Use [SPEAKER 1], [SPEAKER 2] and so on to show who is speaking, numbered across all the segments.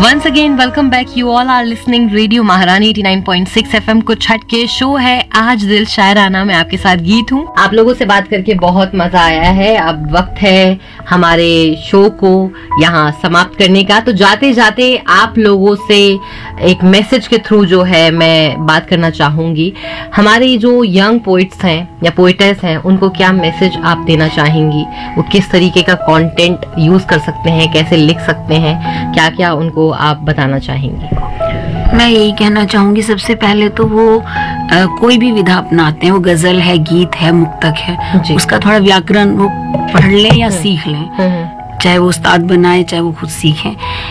[SPEAKER 1] Once again, welcome back. You all are listening Radio महारानी 89.6 FM कुछ हट के शो है आज दिल शायराना। मैं आपके साथ गीत हूँ। आप लोगों से बात करके बहुत मजा आया है। अब वक्त है हमारे शो को यहाँ समाप्त करने का। तो जाते जाते आप लोगों से एक मैसेज के थ्रू जो है मैं बात करना चाहूंगी। हमारे जो यंग पोइट्स हैं या पोइटेस हैं उनको क्या मैसेज आप देना चाहेंगी? वो किस तरीके का कंटेंट यूज कर सकते हैं, कैसे लिख सकते हैं, क्या क्या उनको आप बताना चाहेंगी?
[SPEAKER 2] मैं यही कहना चाहूंगी, सबसे पहले तो वो कोई भी विधा अपनाते हैं, वो गजल है, गीत है, मुक्तक है, उसका थोड़ा व्याकरण वो पढ़ लें या सीख लें, चाहे वो उस्ताद बनाए चाहे वो खुद सीखें।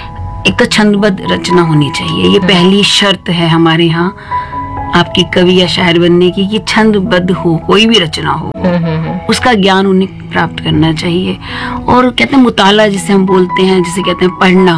[SPEAKER 2] एक तो छंदबद्ध रचना होनी चाहिए, ये पहली शर्त है हमारे यहाँ आपकी कवि या शायर बनने की, कि छंदबद्ध हो, कोई भी रचना हो, उसका ज्ञान उन्हें प्राप्त करना चाहिए। और कहते हैं मुताला जिसे हम बोलते हैं, जिसे कहते हैं पढ़ना,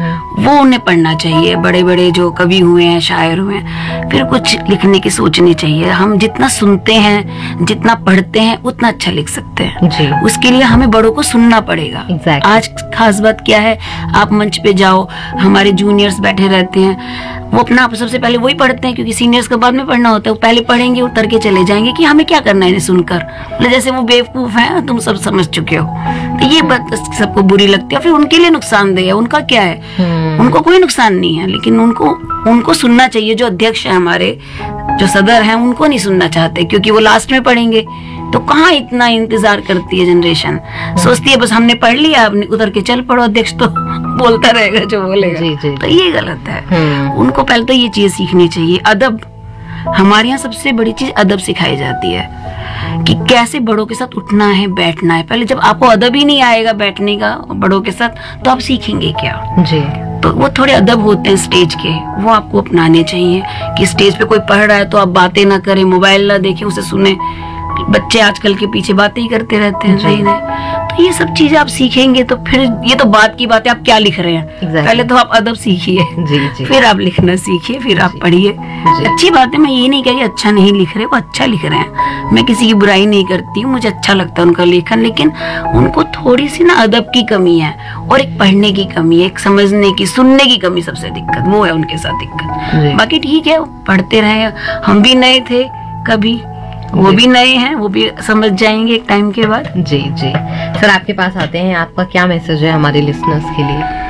[SPEAKER 2] वो उन्हें पढ़ना चाहिए। बड़े बड़े जो कवि हुए हैं, शायर हुए हैं, फिर कुछ लिखने की सोचनी चाहिए। हम जितना सुनते हैं, जितना पढ़ते हैं, उतना अच्छा लिख सकते हैं जी। उसके लिए हमें बड़ों को सुनना पड़ेगा। आज खास बात क्या है, आप मंच पे जाओ, हमारे जूनियर्स बैठे रहते हैं, वो अपना सबसे पहले वही पढ़ते हैं, क्योंकि सीनियर्स का बाद में पढ़ना होता है। वो पहले पढ़ेंगे, उतर के चले जाएंगे कि हमें क्या करना है इन्हें सुनकर, जैसे वो बेवकूफ हैं, तुम सब समझ चुके हो। तो ये बात सबको बुरी लगती है, फिर उनके लिए नुकसानदेह है। उनका क्या है, उनको कोई नुकसान नहीं है, लेकिन उनको सुनना चाहिए। जो अध्यक्ष है हमारे, जो सदर हैं, उनको नहीं सुनना चाहते, क्योंकि वो लास्ट में पढ़ेंगे। तो कहाँ इतना इंतजार करती है जनरेशन, सोचती है बस हमने पढ़ लिया, अपने उतर के चल पड़ो, अध्यक्ष तो बोलता रहेगा जो बोलेगा। जी। तो ये गलत है। उनको पहले तो ये चीज सीखनी चाहिए। अदब, हमारे यहाँ सबसे बड़ी चीज अदब सिखाई जाती है कि कैसे बड़ों के साथ उठना है, बैठना है। पहले जब आपको अदब ही नहीं आएगा बैठने का बड़ों के साथ, तो आप सीखेंगे क्या जी। तो वो थोड़े अदब होते हैं स्टेज के, वो आपको अपनाने चाहिए। कि स्टेज पे कोई पढ़ रहा है तो आप बातें ना करें, मोबाइल ना देखें, उसे सुने। बच्चे आजकल के पीछे बातें ही करते रहते हैं, सही नहीं। तो ये सब चीजें आप सीखेंगे तो फिर ये तो बात की बात है, आप क्या लिख रहे हैं। पहले तो आप अदब सीखिए, फिर आप लिखना सीखिए, फिर आप पढ़िए। अच्छी बात है, मैं ये नहीं कह रही अच्छा नहीं लिख रहे, वो अच्छा लिख रहे हैं। मैं किसी की बुराई नहीं करती हूँ, मुझे अच्छा लगता है उनका लेखन, लेकिन उनको थोड़ी सी ना अदब की कमी है, और एक पढ़ने की कमी है, एक समझने की, सुनने की कमी। सबसे दिक्कत वो है उनके साथ दिक्कत। बाकी ठीक है, पढ़ते रहे। हम भी नए थे कभी, वो भी नए हैं, वो भी समझ जाएंगे एक टाइम के बाद।
[SPEAKER 1] जी जी सर, आपके पास आते हैं, आपका क्या मैसेज है हमारे लिसनर्स के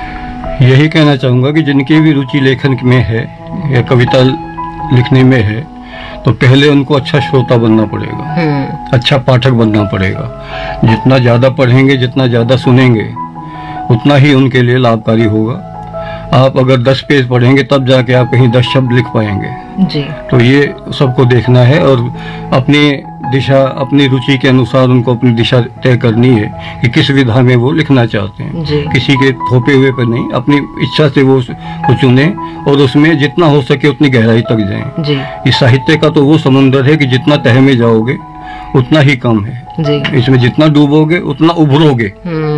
[SPEAKER 1] लिए?
[SPEAKER 3] यही कहना चाहूंगा कि जिनकी भी रुचि लेखन में है या कविता लिखने में है, तो पहले उनको अच्छा श्रोता बनना पड़ेगा, अच्छा पाठक बनना पड़ेगा। जितना ज्यादा पढ़ेंगे, जितना ज्यादा सुनेंगे, उतना ही उनके लिए लाभकारी होगा। आप अगर 10 पेज पढ़ेंगे तब जाके आप कहीं 10 शब्द लिख पाएंगे जी। तो ये सबको देखना है, और अपनी दिशा, अपनी रुचि के अनुसार उनको अपनी दिशा तय करनी है कि किस विधा में वो लिखना चाहते हैं जी। किसी के थोपे हुए पर नहीं, अपनी इच्छा से वो कुछ चुने, और उसमें जितना हो सके उतनी गहराई तक जाएं जी। इस साहित्य का तो वो समुंदर है कि जितना तह में जाओगे उतना ही कम है जी। इसमें जितना डूबोगे उतना उभरोगे।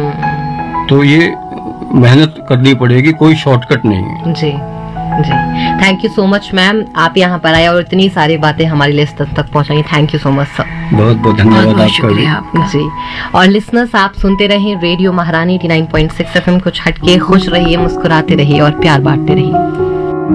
[SPEAKER 3] तो ये मेहनत करनी पड़ेगी, कोई शॉर्टकट नहीं है
[SPEAKER 1] जी जी। Thank you so much ma'am, आप यहाँ पर आए और इतनी सारी बातें हमारे लिस्टर तक पहुँचाई। Thank you so much sir,
[SPEAKER 3] बहुत बहुत धन्यवाद आपका
[SPEAKER 1] जी। और लिसनर्स, आप सुनते रहिए रेडियो महारानी 89.6 FM कुछ हटके। खुश रहिए, मुस्कुराते रहिए और प्यार बांटते रहिए।